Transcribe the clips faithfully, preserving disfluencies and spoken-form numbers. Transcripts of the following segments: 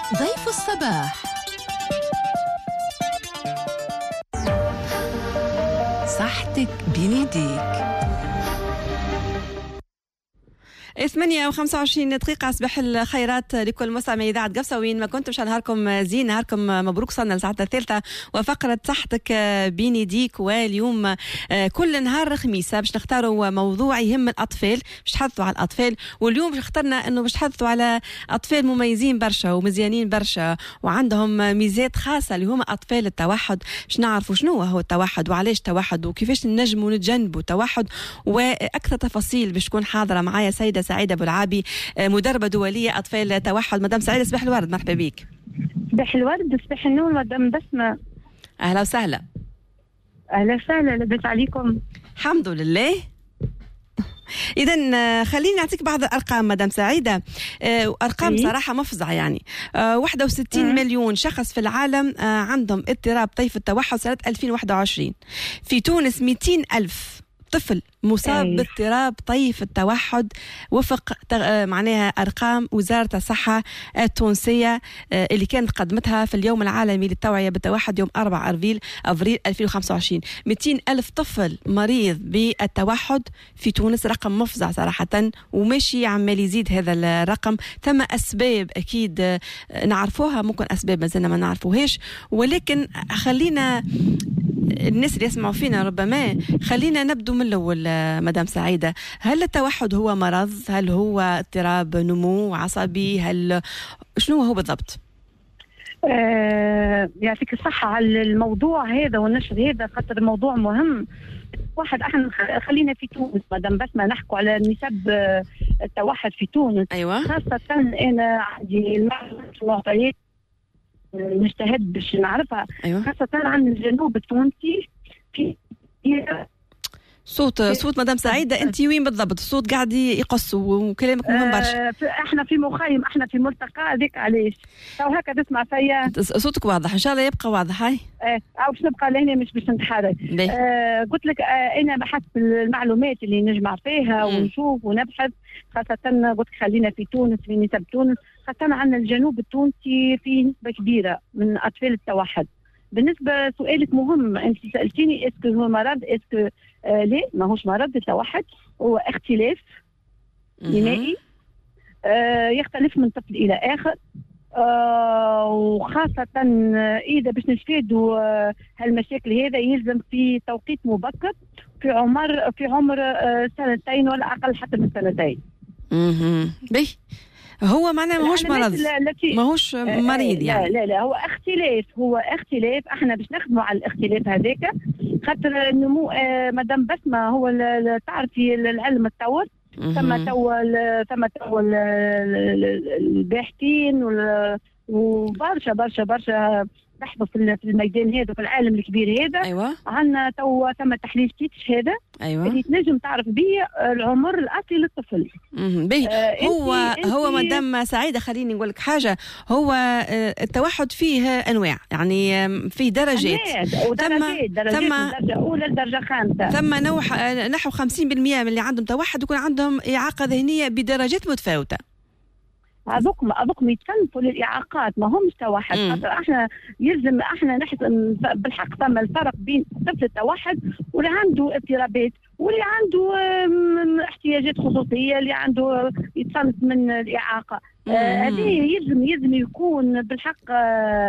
ضيف الصباح. صحتك بيديك. ثمانية وخمسة وعشرين دقيقة. أصبح الخيرات لكل مستمعي إذاعة قفصة وين ما كنتم. نهاركم زين، نهاركم مبروك. صلنا لساعة الثالثة وفقرة صحتك بين يديك. واليوم كل نهار خميس باش نختاروا موضوع يهم الأطفال، باش نحثوا على الأطفال. واليوم باش اخترنا إنه باش نحثوا على أطفال مميزين برشا ومزيانين برشا وعندهم ميزات خاصة اللي هما أطفال التوحد. باش نعرفوا شنو هو التوحد وعلاش التوحد وكيفاش ننجموا نتجنبوا التوحد، وأكثر تفاصيل باش تكون حاضرة معايا سيدة سعيدة أبو العابي، مدربة دولية أطفال التوحد. مدام سعيدة صباح الورد، مرحبا بك. صباح الورد، صباح النور مدام بسمة. أهلا وسهلا. أهلا وسهلا، لبس عليكم. الحمد لله. إذن خليني نعطيك بعض الأرقام مدام سعيدة، أرقام إيه؟ صراحة مفزعة يعني. واحد وستين مليون شخص في العالم عندهم اضطراب طيف التوحد سنة ألفين وواحد وعشرين. في تونس مئتين ألف طفل مصاب أيه. باضطراب طيف التوحد وفق معناها أرقام وزارة الصحة التونسية اللي كانت قدمتها في اليوم العالمي للتوعية بالتوحد يوم أربعة أبريل أبريل ألفين وخمسة وعشرين. مئتين ألف طفل مريض بالتوحد في تونس، رقم مفزع صراحة وماشي عمال يزيد هذا الرقم. ثم أسباب أكيد نعرفوها، ممكن أسباب ما زلنا ما نعرفوهاش، ولكن خلينا الناس اللي يسمعوا فينا ربما خلينا نبدو من الأول. مدام سعيدة، هل التوحد هو مرض؟ هل هو اضطراب نمو عصبي؟ هل شنو هو بالضبط؟ آه يعطيك الصحة على الموضوع هذا والنشر هذا، خاطر الموضوع مهم. واحد احنا خلينا في تونس مدام بسمة نحكوا على نسب التوحد في تونس. أيوة. خاصة أنا عندي المعطيات نجتهد باش نعرفها. أيوة. خاصة عن الجنوب التونسي. في صوت صوت مدام سعيدة انت وين بالضبط؟ الصوت قاعد يقص وكلامك مهم برشا. آه احنا في مخيم، احنا في ملتقى هذيك علاش تو هكا تسمع فيا. صوتك واضح ان شاء الله يبقى واضح. هاي اه او باش نبقى لهنا مش باش نتحرك. آه قلت لك آه انا بحسب المعلومات اللي نجمع فيها م. ونشوف ونبحث. خاصة قلت خلينا في تونس، في نسب تونس. خاصة عندنا الجنوب التونسي في نسبة كبيرة من اطفال التوحد. بالنسبة سؤالك مهم، انت سألتيني اسكو هو مرض، اسكو آه ليه ما هوش مرض التوحد، هو اختلاف بنائي آه يختلف من طفل الى اخر. آه وخاصة اذا باش نستفادوا آه هالمشاكل هذا يلزم في توقيت مبكر في عمر في عمر آه سنتين ولا اقل حتى من سنتين. اها بي هو معناه ماهوش مرض، ماهوش مريض يعني. لا لا لا هو اختلاف، هو اختلاف. احنا باش نخدموا على الاختلاف هذاك خاطر النمو. آه مدام بسمة هو تعرفي العلم تطور، ثم تو ثم تو الباحثين وبرشا برشا برشا بحثوا في الميدان هذا في العالم الكبير هذا. أيوة. عندنا تو ثم تحليل تيتش هذا. أيوة. اللي تنجم تعرف به العمر الأصلي للطفل. به آه هو انتي هو انتي مدام سعيدة خليني نقول لك حاجة. هو آه التوحد فيه أنواع يعني آه فيه درجات. ثم ثم درجة أولى لدرجة خامسة. ثم نوع نحو خمسين بالمئة من اللي عندهم توحد يكون عندهم إعاقة ذهنية بدرجات متفاوتة. هذوكم هذوكم يتصنفوا للاعاقات، ما همش توحد. خاطر احنا يلزم احنا نحسن بالحق ثم الفرق بين طفل التوحد واللي عنده اضطرابات واللي عنده احتياجات خصوصيه، اللي عنده يتصنف من الاعاقه. هذه آه يلزم يلزم يكون بالحق آه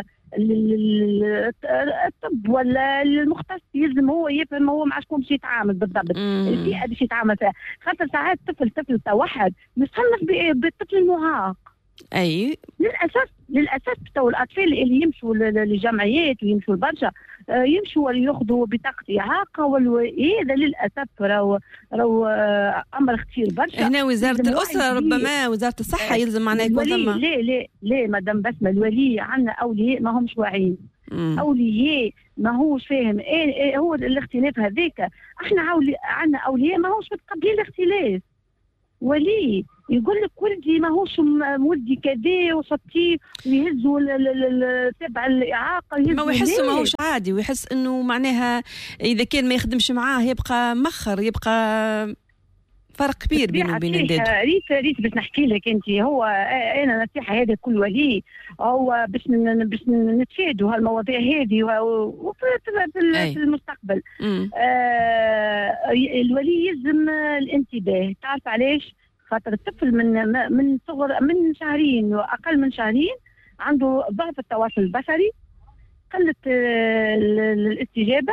الطب ولا المختص يلزم هو يفهم هو مع شكون باش يتعامل بالضبط، البيئه باش يتعامل فيها. خاطر ساعات طفل طفل توحد مصنف بالطفل المعاق. اي للاسف للاسف تو الاطفال اللي يمشوا للجمعيات ويمشوا لبرشا يمشوا ياخذوا بطاقه اعاقه ولا هذا للاسف راهو راهو امر خطير برشا. هنا وزاره الاسره ربما وزاره الصحه يلزم معنا يكون ثم. لا لا لا مدام بسمة، الولي عندنا اولياء ما همش واعيين، اولياء ما هوش فاهم ايه, إيه هو الاختلاف هذاك. احنا عندنا اولياء ما هوش متقبلين الاختلاف. ولي يقول لك ولدي ماهوش ولدي كذا وصدتي ويهزوا تبع الاعاقه، ما يحسوا ماهوش عادي ويحس انه معناها اذا كان ما يخدمش معاه يبقى مخر، يبقى فرق كبير بينه وبين الداد. ريت ريت باش نحكي لك انت، هو انا نصيحه هذا كل ولي هو باش باش نتفادوا هالمواضيع هذه وفي في المستقبل. آه الولي يلزم الانتباه، تعرف علاش؟ خاطر الطفل من من صغر من شهرين واقل من شهرين عنده ضعف التواصل البصري، قله الاستجابه،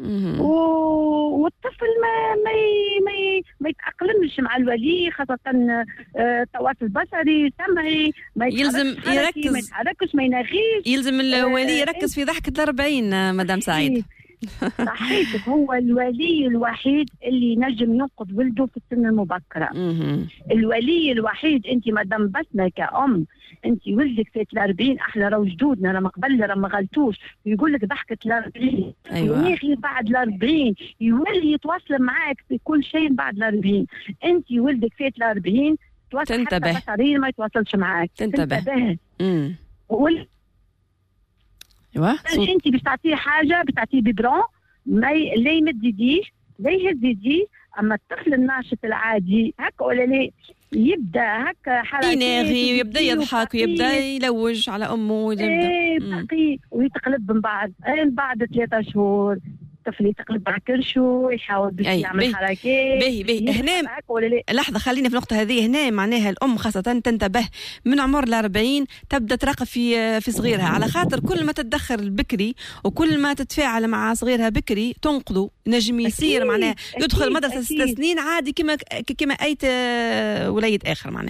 والطفل ما ما ما, ما يتاقلمش مع الولي، خاصه التواصل البصري سمعي، ما يلزم يركز، ما يتحركش، ما ينغيش. يلزم الولي يركز في ضحكه الأربعين مدام سعيد. صحيح، هو الولي الوحيد اللي ينجم ينقذ ولده في السن المبكره. الولي الوحيد. انت مدام بسمه كأم، انت ولدك فات الأربعين، احنا راهو جدودنا راهم قبل راهم ما غلطوش، يقول لك ضحكه الأربعين. ايوه يا اخي بعد الأربعين يولي يتواصل معاك في كل شيء بعد الأربعين. انت ولدك فات الأربعين تواصل حتى بصريا ما يتواصلش معاك. تنتبه. تنتبه. امم وال... ايوه انت باش تعطيه حاجه، بتعطيه ببرون ما ي... لا يمد يديه لا يهز يديه. اما الطفل الناشط العادي هكا ولا لا يبدا هكا حركات يناغي ويبدا يضحك ويبدا يلوج على امه ويبدا ايه ويتقلب من بعد من بعد ثلاثة شهور الطفل يتقلب على كرشه يحاول باش يعمل حركات. باهي باهي هنا لحظه، خلينا في النقطه هذه. هنا معناها الام خاصه تنتبه من عمر الأربعين، تبدا تراقب في في صغيرها، على خاطر كل ما تتدخل بكري وكل ما تتفاعل مع صغيرها بكري تنقذه. نجم يصير معناها يدخل مدرسه ست سنين عادي كما كما اي وليد اخر معناها.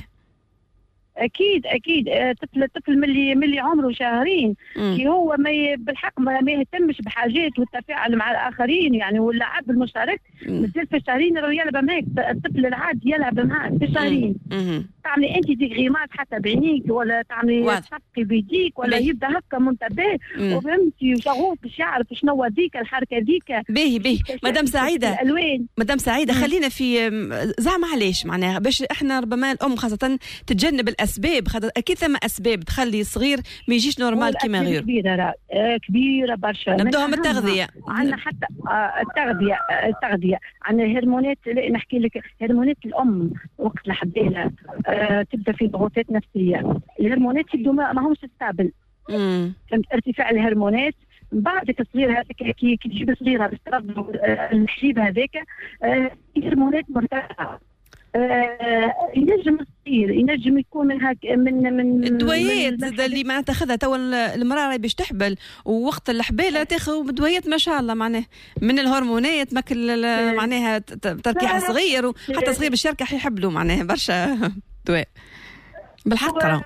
اكيد اكيد. طفل الطفل ملي ملي عمره شهرين كي هو ما بالحق ما, ما يهتمش بحاجات والتفاعل مع الاخرين يعني، واللعب المشترك مثل في الشهرين راه يلعب معاك. الطفل العادي يلعب معاك في الشهرين. تعملي انت ديك غيمات حتى بعينيك ولا تعملي تسقي بيديك ولا بيه. يبدا هكا منتبه وفهمتي وشغوف باش يعرف شنو هذيك الحركه هذيك. باهي باهي مدام سعيده، الالوان مدام سعيده مم. خلينا في زعما علاش معناها باش احنا ربما الام خاصه تتجنب الاسباب، خاطر اكيد ثم اسباب تخلي الصغير ما يجيش نورمال كيما غيره. كبيره آه كبيره برشا. نبداهم التغذيه. عندنا حتى آه التغذيه آه التغذيه عندنا هرمونات. نحكي لك هرمونات الام وقت الحبيله آه تبدا في ضغوطات نفسيه. الهرمونات يبدو ما همش ستابل. امم ارتفاع الهرمونات من بعد الصغير هذاك كي تجيب صغيره باش ترضع الحليب هذاك الهرمونات مرتفعه. آه ينجم يصير ينجم يكون من هاك من من الدويات اللي ما تاخذها تو المراه باش تحبل، ووقت الحباله تاخذ دويات ما شاء الله معناه من الهرمونات ماكل معناها تركيح صغير، وحتى صغير باش يركح يحبلوا معناها برشا دواء بالحق. راه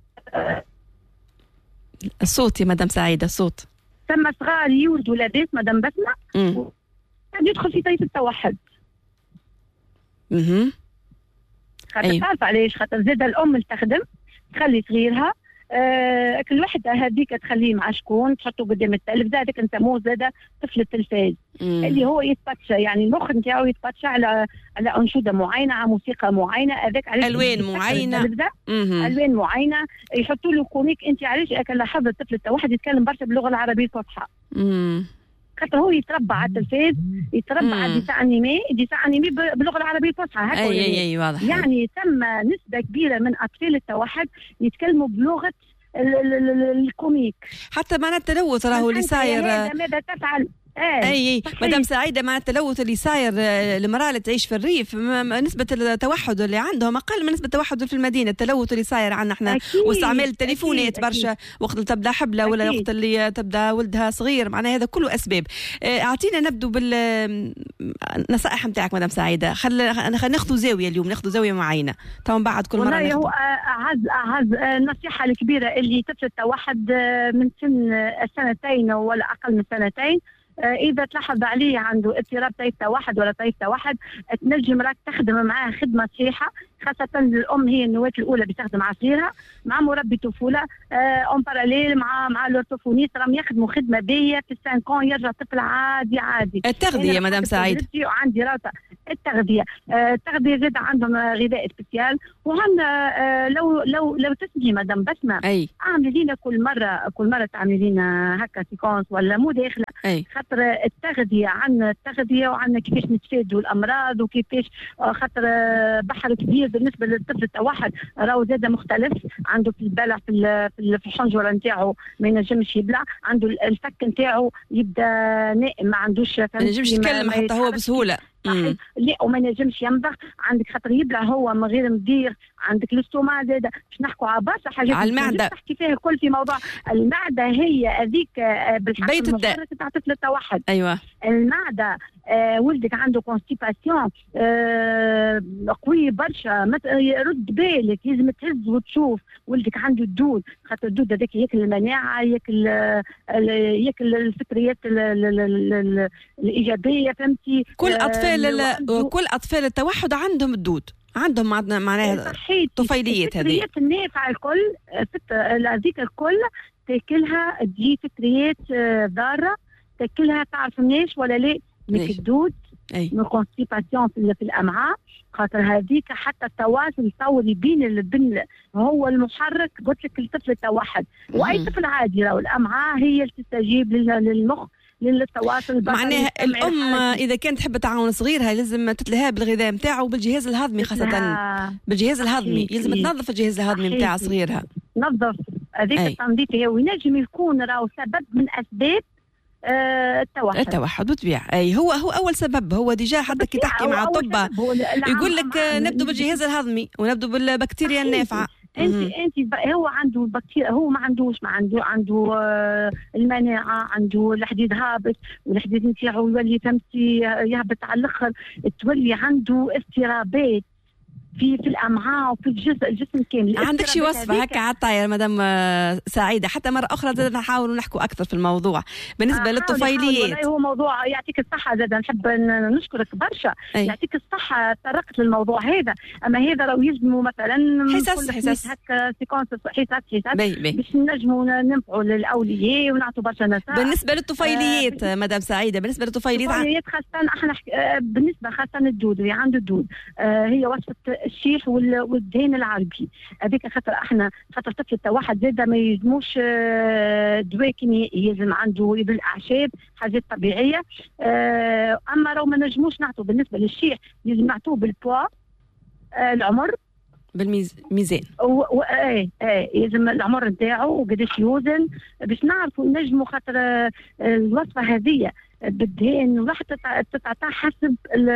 الصوت يا مدام سعيده الصوت. ثم صغار يولدوا لاباس مدام بسمه يدخل في طيف التوحد. اها خاطر تعرف علاش؟ خاطر زاد الام اللي تخدم تخلي صغيرها آه كل وحده هذيك تخليه مع شكون تحطه قدام التلفزه. هذاك نسموه زاد طفل التلفاز اللي هو يتبتشى يعني المخ نتاعو يتبتشى على على انشوده معينه على موسيقى معينه. هذاك علاش الوان معينه الوان معينه يحطوا له كوميك. انت علاش لاحظت الطفل التوحد يتكلم برشا باللغه العربيه الفصحى خاطر هو يتربى على التلفاز، يتربى على ديسان انيمي ديسان انيمي باللغه العربيه الفصحى هكا. اي اي اي واضح. يعني ثم نسبه كبيره من اطفال التوحد يتكلموا بلغه الكوميك. حتى معناتها التلوث راهو اللي صاير. ماذا تفعل؟ اي اي مدام سعيده مع التلوث اللي صاير المراه اللي تعيش في الريف نسبه التوحد اللي عندهم اقل من نسبه التوحد في المدينه. التلوث اللي صاير عندنا احنا واستعمال التليفونات برشا وقت اللي تبدا حبله ولا وقت اللي تبدا ولدها صغير معناها هذا كله اسباب. اعطينا نبدو بالنصائح نتاعك مدام سعيده. خل ناخذ زاويه اليوم ناخذ زاويه معينه تو بعد كل مره ناخذ. هو اعز اعز النصيحه الكبيره اللي طفل التوحد من سن سنتين ولا اقل من سنتين إذا تلاحظ عليه عنده اضطراب طيف توحد ولا طيف توحد تنجم راك تخدم معاه خدمة صحيحة، خاصة الأم هي النواة الأولى بتخدم مع صغيرها مع مربي طفولة أون باراليل مع مع الأورتوفونيست راهم يخدموا خدمة باهية في السانكون يرجع طفل عادي عادي. التغذية مدام سعيد عندي رابطة التغذيه. آه التغذيه زاد عندهم غذاء سبيسيال، وعندنا آه لو لو لو تسمعي مدام بسمه اي عاملين لنا كل مره كل مره تعملين هكا سيكونس ولا مداخله، خاطر التغذيه عندنا التغذيه وعندنا كيفاش نتفادوا الامراض وكيفاش خاطر بحر كبير بالنسبه للطفل التوحد راهو زاد مختلف، عنده في البلع في في الحنجره نتاعو ما ينجمش يبلع، عنده الفك نتاعو يبدا نائم ما عندوش ما ينجمش يتكلم حتى هو بسهوله، لا وما ينجمش يمضغ، عندك خاطر يبلع هو من غير مدير، عندك الاستوما زاد باش نحكوا على برشا حاجات على المعده تحكي فيها الكل في موضوع المعده، هي هذيك بالحق بيت الداء تاع طفل التوحد. ايوه المعده آه ولدك عنده كونستيباسيون آه قوي برشا، رد بالك لازم تهز وتشوف ولدك عنده الدود، خاطر الدود هذاك ياكل المناعه، ياكل ياكل الفطريات الايجابيه، فهمتي؟ كل اطفال كل اطفال التوحد عندهم الدود، عندهم معناها طفيليات هذه الفطريات النافعه الكل هذيك الكل تاكلها تجي فطريات ضاره تاكلها، تعرف الناس ولا لا؟ من الدود من كونستيباسيون في الامعاء، خاطر هذيك حتى التواصل الفوري بين البن هو المحرك قلت لك الطفل التوحد، واي طفل عادي راهو الامعاء هي اللي تستجيب للمخ للتواصل. معناها الام اذا كانت تحب تعاون صغيرها لازم تتلهى بالغذاء نتاعو وبالجهاز الهضمي، خاصه بالجهاز الهضمي لازم تنظف الجهاز الهضمي نتاع صغيرها، نظف هذيك التنظيف هي، وينجم يكون راهو سبب من اسباب آه التوحد التوحد بالطبيعه. اي هو هو اول سبب، هو ديجا حتى كي تحكي مع الطب يقول لك نبدو بالجهاز الهضمي ونبدو بالبكتيريا النافعه. انت انت هو عنده بكتيريا، هو ما عندوش ما عنده عنده آه المناعه، عنده الحديد هابط والحديد نتاعو يولي فهمتي يهبط على الاخر، تولي عنده اضطرابات في في الامعاء وفي الجسم الجسم كامل. عندك شي وصفه هكا على الطاير مدام سعيده، حتى مره اخرى زاد نحاول نحكوا اكثر في الموضوع بالنسبه آه للطفيليات؟ هو موضوع يعطيك الصحه، زاد نحب نشكرك برشا. أي. يعطيك الصحه طرقت للموضوع هذا، اما هذا لو يلزموا مثلا حساس حساس هكا سيكونس حساس حساس باش نجموا ننفعوا للاولياء ونعطوا برشا نصائح. بالنسبه للطفيليات آه مدام سعيده، بالنسبه للطفيليات الطفيليات خاصه احنا آه بالنسبه خاصه الدود اللي عنده الدود آه هي وصفه الشيح والدهن العربي هذيك، خاطر احنا خاطر طفل التوحد زاده ما يلزموش دواء كيميائي، يلزم عنده بالاعشاب حاجات طبيعيه. اما لو ما نجموش نعطوا بالنسبه للشيح لازم نعطوه بالبوا العمر بالميزان ايه ايه لازم العمر نتاعو وقداش يوزن باش نعرفوا نجموا، خاطر الوصفه هذه بالدهن واحد تتعطى حسب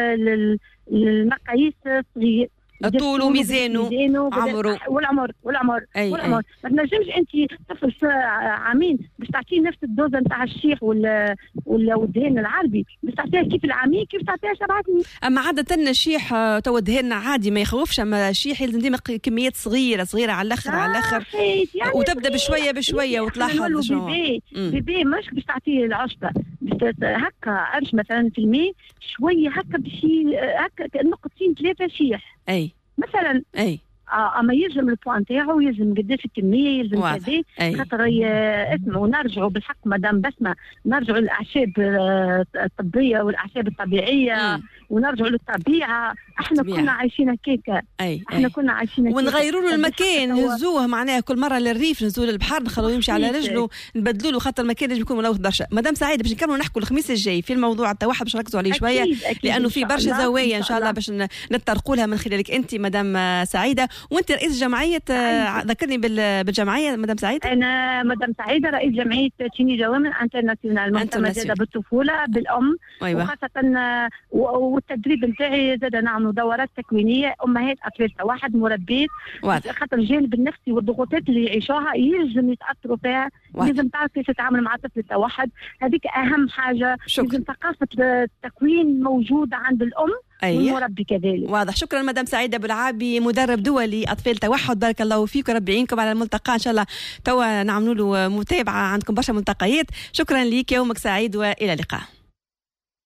المقاييس الصغير، طوله وميزانه عمره والعمر والعمر أي والعمر أي. ما تنجمش انت طفل عامين باش تعطيه نفس الدوزه نتاع الشيخ ولا ولا والدهن العربي، باش تعطيها كيف العامين كيف تعطيها سبعة سنين. اما عاده الشيح تو الدهن عادي ما يخوفش، اما الشيح يلزم ديما كميات صغيره صغيره على الاخر على الاخر يعني وتبدا بشويه بشويه وتلاحظ شنو بيبي بيبي مش باش تعطيه العشبه هكا عرش مثلا في الماء شويه هكا باش هكا نقطتين ثلاثه شيح اي مثلا اي آه اما يلزم البوان نتاعو، يلزم قداش الكميه، يلزم كذا، خاطر اسمعوا نرجعوا بالحق مدام بسمه نرجعوا للاعشاب الطبيه والاعشاب الطبيعيه مم. ونرجعوا للطبيعه، احنا طبيعة. كنا عايشين هكاكا، احنا كنا عايشين هكاكا ونغيروا له المكان، نهزوه معناها كل مره للريف، نهزوه للبحر، نخلوه يمشي على رجله، نبدلوا له خاطر المكان لازم يكون ملوث برشا. مدام سعيده باش نكملوا نحكوا الخميس الجاي في الموضوع التوحد باش نركزوا عليه شويه، لانه في برشا زوايا ان شاء الله باش نتطرقوا لها من خلالك انت مدام سعيده، وانت رئيس جمعيه ذكرني بالجمعيه مدام سعيده. انا مدام سعيده رئيس جمعيه تشيني جوامل انترناسيونال مهتمه زاده بالطفوله بالام أيوة. وخاصه والتدريب نتاعي زاده نعملوا دورات تكوينيه امهات اطفال توحد مربيات، خاطر الجانب النفسي والضغوطات اللي يعيشوها يلزم يتاثروا فيها، لازم تعرف كيف تتعامل مع طفل التوحد، هذيك اهم حاجه. شكرا. لازم ثقافه التكوين موجوده عند الام أيه. والمربي كذلك. واضح. شكرا مدام سعيده بالعابي مدرب دولي اطفال توحد، بارك الله فيك وربي يعينكم على الملتقى ان شاء الله، توا نعملوا له متابعه، عندكم برشا ملتقيات. شكرا ليك، يومك سعيد والى اللقاء.